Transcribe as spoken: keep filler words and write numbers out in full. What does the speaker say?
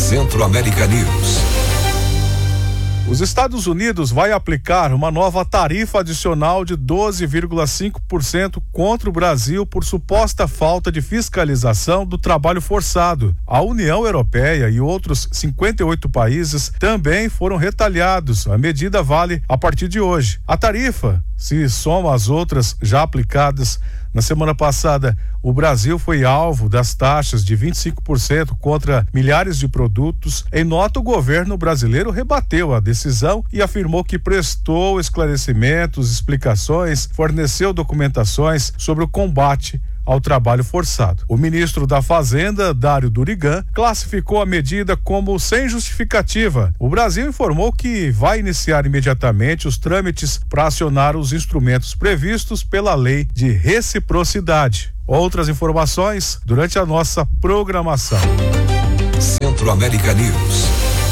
Centro-América News. Os Estados Unidos vai aplicar uma nova tarifa adicional de doze vírgula cinco por cento contra o Brasil por suposta falta de fiscalização do trabalho forçado. A União Europeia e outros cinquenta e oito países também foram retalhados. A medida vale a partir de hoje. A tarifa se soma às outras já aplicadas. Na semana passada, o Brasil foi alvo das taxas de vinte e cinco por cento contra milhares de produtos. Em nota, o governo brasileiro rebateu a decisão e afirmou que prestou esclarecimentos, explicações, forneceu documentações sobre o combate ao trabalho forçado. O ministro da Fazenda, Dário Durigan, classificou a medida como sem justificativa. O Brasil informou que vai iniciar imediatamente os trâmites para acionar os instrumentos previstos pela lei de reciprocidade. Outras informações durante a nossa programação. Centro-América News.